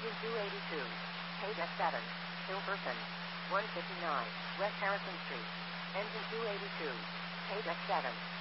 Engine 282. Page F7. Hilversum. 159. West Harrison Street. Engine 282. Page F7.